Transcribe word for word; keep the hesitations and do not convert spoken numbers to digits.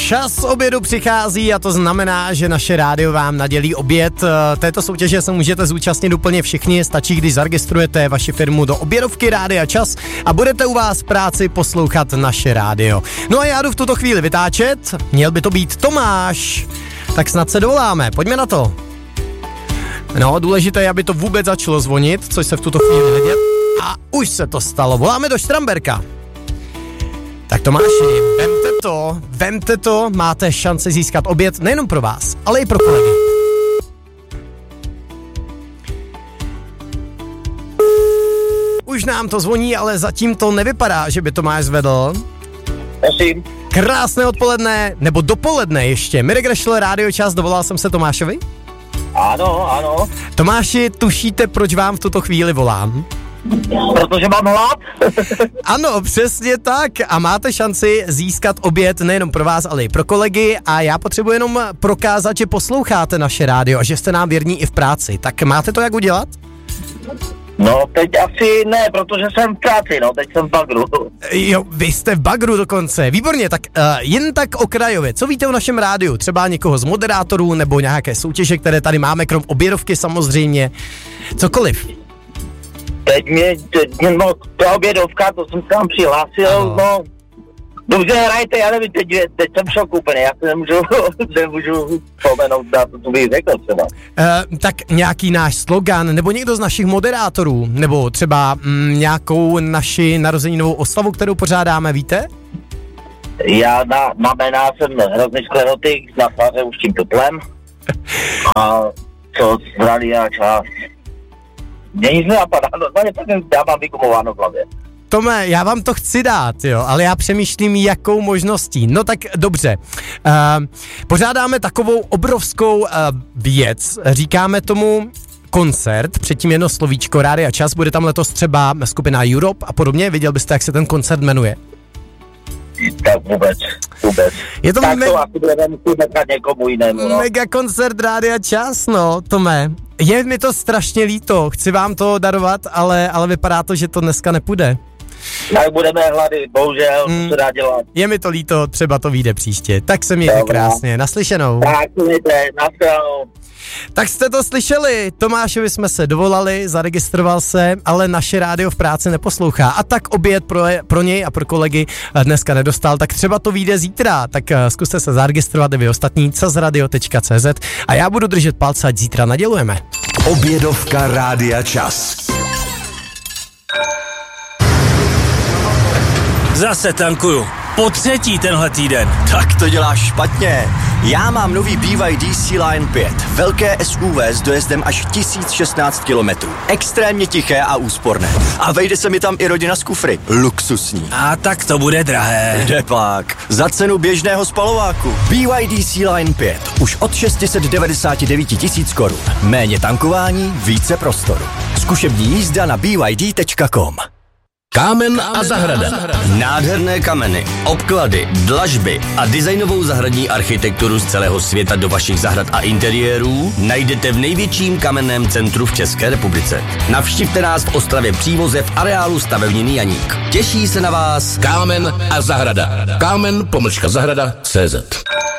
Čas obědu přichází a to znamená, že naše rádio vám nadělí oběd. Této soutěže se můžete zúčastnit úplně všichni, stačí, když zaregistrujete vaši firmu do obědovky Rádia Čas a budete u vás v práci poslouchat naše rádio. No a já jdu v tuto chvíli vytáčet, měl by to být Tomáš, tak snad se dovoláme, pojďme na to. No, důležité je, aby to vůbec začalo zvonit, což se v tuto chvíli neděje. A už se to stalo, voláme do Štramberka. Tak Tomáši, vemte to, vemte to, máte šanci získat oběd nejenom pro vás, ale i pro kolegy. Už nám to zvoní, ale zatím to nevypadá, že by Tomáš zvedl. Prosím. Krásné odpoledne, nebo dopoledne ještě. Mirek Rešl, Rádio Čas, dovolal jsem se Tomášovi? Ano, ano. Tomáši, tušíte, proč vám v tuto chvíli volám? Protože mám hlad. Ano, přesně tak. A máte šanci získat oběd nejenom pro vás, ale i pro kolegy. A já potřebuji jenom prokázat, že posloucháte naše rádio a že jste nám věrní i v práci. Tak máte to jak udělat? No, teď asi ne, protože jsem v práci, no, teď jsem v bagru. Jo, vy jste v bagru dokonce. Výborně, tak uh, jen tak okrajově. Co víte o našem rádiu? Třeba někoho z moderátorů nebo nějaké soutěže, které tady máme, krom obědovky samozřejmě. Cokoliv. Teď mě, teď mě, no, ta obědovka, to jsem se tam přihlásil, ano. No, dobře hrajte, já nevím, teď, teď jsem šok úplně, já se nemůžu, nemůžu pomenout na to, co bych řekl třeba. Uh, tak nějaký náš slogan, nebo někdo z našich moderátorů, nebo třeba mm, nějakou naši narozeninovou oslavu, kterou pořádáme, víte? Já na, na jména jsem hrozný sklerotik, na tváře už tím tuplem. A co z Rádia Čas. Mně nic nenapadá, normálně já mám vykumováno v hlavě. Tome, já vám to chci dát, jo, ale já přemýšlím, jakou možností. No tak dobře, uh, pořádáme takovou obrovskou uh, věc, říkáme tomu koncert, předtím jedno slovíčko, Rádia Čas, bude tam letos třeba skupina Europe a podobně, viděl byste, jak se ten koncert jmenuje? Tak vůbec, vůbec. Je to tak me- to asi budeme muset nechat někomu jinému, no. Mega koncert Rádia Čas, no, Tome. Je mi to strašně líto, chci vám to darovat, ale, ale vypadá to, že to dneska nepůjde. Tak budeme hlady, bohužel, hmm. co se dá dělat. Je mi to líto, třeba to vyjde příště. Tak se mějte krásně, naslyšenou. Tak, mějte, nashledanou. Tak jste to slyšeli, Tomášovi jsme se dovolali, zaregistroval se, ale naše rádio v práci neposlouchá. A tak oběd pro, pro něj a pro kolegy dneska nedostal, tak třeba to vyjde zítra. Tak zkuste se zaregistrovat i vy ostatní, cazradio tečka cz a já budu držet palce, ať zítra nadělujeme. Obědovka Rádia Čas. Zase tankuju. Po třetí tenhle týden. Tak to děláš špatně. Já mám nový B Y D C-Line pět. Velké S U V s dojezdem až tisíc šestnáct kilometrů. Extrémně tiché a úsporné. A vejde se mi tam i rodina z kufry. Luxusní. A tak to bude drahé. Kde pak? Za cenu běžného spalováku. B Y D C-Line pět. Už od šest set devadesát devět tisíc korun. Méně tankování, více prostoru. Zkušební jízda na b y d tečka com. Kámen a zahrada. Nádherné kameny, obklady, dlažby a designovou zahradní architekturu z celého světa do vašich zahrad a interiérů najdete v největším kamenném centru v České republice. Navštivte nás v Ostravě Přívoze v areálu stavebniny Janík. Těší se na vás Kámen a zahrada. Kámen pomlčka zahrada tečka cé zet.